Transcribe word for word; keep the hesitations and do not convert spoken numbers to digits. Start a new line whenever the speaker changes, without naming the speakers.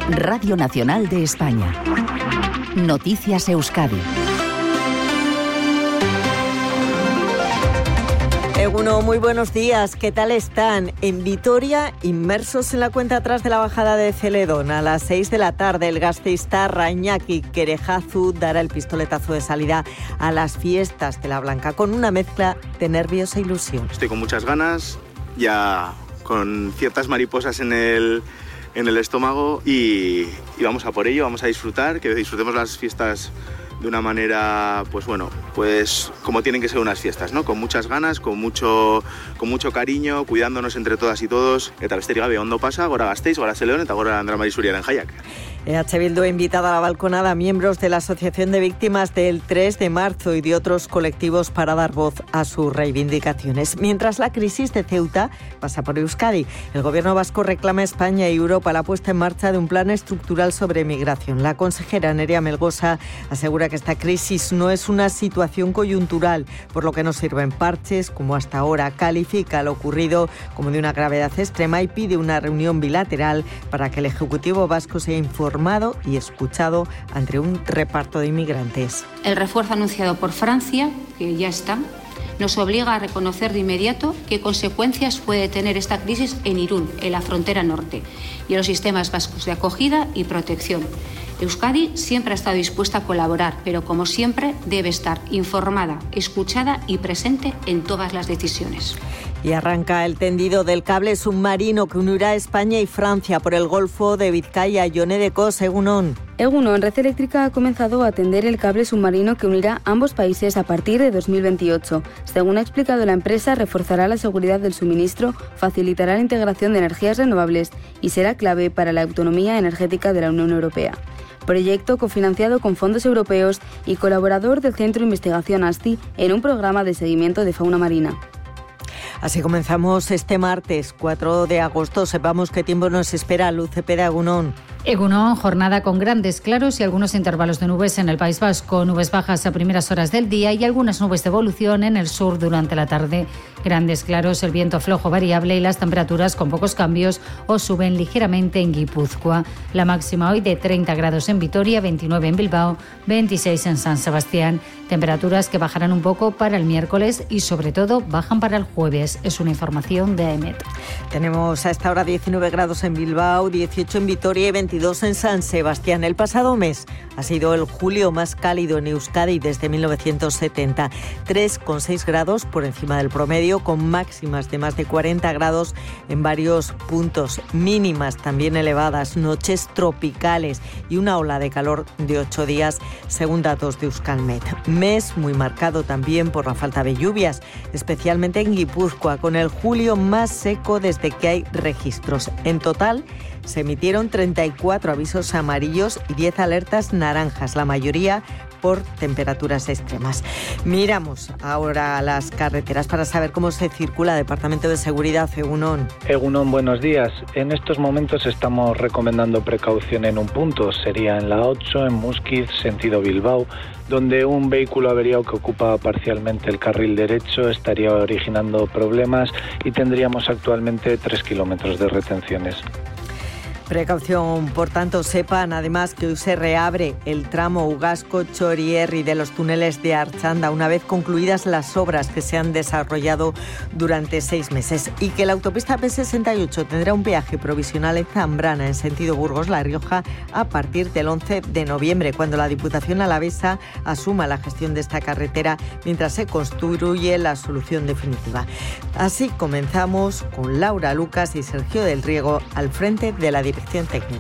Radio Nacional de España. Noticias Euskadi.
Eguno, muy buenos días. ¿Qué tal están? En Vitoria, inmersos en la cuenta atrás de la bajada de Celedón. A las seis de la tarde, el gasteiztarra Iñaki Kerejazu dará el pistoletazo de salida a las fiestas de la Blanca, con una mezcla de nervios e ilusión.
Estoy con muchas ganas, ya con ciertas mariposas en el, en el estómago y, y vamos a por ello, vamos a disfrutar, que disfrutemos las fiestas de una manera, pues bueno, pues como tienen que ser unas fiestas, ¿no? Con muchas ganas, con mucho, con mucho cariño, cuidándonos entre todas y todos. Eta besterik gabe ondo pasa, gora Gasteiz, gora Zeleon eta gora Andra Marisuriaren jaiak.
E H Bildu ha invitado a la balconada a miembros de la Asociación de Víctimas del tres de marzo y de otros colectivos para dar voz a sus reivindicaciones. Mientras la crisis de Ceuta pasa por Euskadi, el gobierno vasco reclama a España y Europa la puesta en marcha de un plan estructural sobre migración. La consejera Nerea Melgosa asegura que esta crisis no es una situación coyuntural, por lo que no sirven parches como hasta ahora. Califica lo ocurrido como de una gravedad extrema y pide una reunión bilateral para que el Ejecutivo vasco sea informado y escuchado ante un reparto de inmigrantes.
El refuerzo anunciado por Francia, que ya está, nos obliga a reconocer de inmediato qué consecuencias puede tener esta crisis en Irún, en la frontera norte, y en los sistemas vascos de acogida y protección. Euskadi siempre ha estado dispuesta a colaborar, pero como siempre debe estar informada, escuchada y presente en todas las decisiones.
Y arranca el tendido del cable submarino que unirá España y Francia por el Golfo de Vizcaya. Yone de Cos, Egunon.
Egunon, Red Eléctrica ha comenzado a tender el cable submarino que unirá ambos países a partir de dos mil veintiocho. Según ha explicado la empresa, reforzará la seguridad del suministro, facilitará la integración de energías renovables y será clave para la autonomía energética de la Unión Europea. Proyecto cofinanciado con fondos europeos y colaborador del Centro de Investigación ASTI en un programa de seguimiento de fauna marina.
Así comenzamos este martes, cuatro de agosto. Sepamos qué tiempo nos espera. Luz Cepeda, Egunon.
Egunon, jornada con grandes claros y algunos intervalos de nubes en el País Vasco, nubes bajas a primeras horas del día y algunas nubes de evolución en el sur durante la tarde. Grandes claros, el viento flojo variable y las temperaturas con pocos cambios o suben ligeramente en Guipúzcoa. La máxima hoy de treinta grados en Vitoria, veintinueve en Bilbao, veintiséis en San Sebastián. Temperaturas que bajarán un poco para el miércoles y sobre todo bajan para el jueves. Es una información de AEMET.
Tenemos a esta hora diecinueve grados en Bilbao, dieciocho en Vitoria y veintidós en San Sebastián. El pasado mes ha sido el julio más cálido en Euskadi desde mil novecientos setenta. tres coma seis grados por encima del promedio, con máximas de más de cuarenta grados en varios puntos, mínimas también elevadas, noches tropicales y una ola de calor de ocho días, según datos de Euskalmet. Mes muy marcado también por la falta de lluvias, especialmente en Guipúzcoa, con el julio más seco desde que hay registros. En total, se emitieron treinta y cuatro avisos amarillos y diez alertas naranjas, la mayoría por temperaturas extremas. Miramos ahora las carreteras para saber cómo se circula. Departamento de Seguridad, Egunon.
Egunon, buenos días. En estos momentos estamos recomendando precaución en un punto. Sería en la ocho, en Muskiz, sentido Bilbao, donde un vehículo averiado que ocupa parcialmente el carril derecho estaría originando problemas y tendríamos actualmente tres kilómetros de retenciones.
Precaución, por tanto, sepan además que hoy se reabre el tramo Ugasco-Chorierri de los túneles de Archanda una vez concluidas las obras que se han desarrollado durante seis meses y que la autopista P sesenta y ocho tendrá un peaje provisional en Zambrana en sentido Burgos-La Rioja a partir del once de noviembre, cuando la Diputación alavesa asuma la gestión de esta carretera mientras se construye la solución definitiva. Así comenzamos con Laura Lucas y Sergio del Riego al frente de la dirección técnica.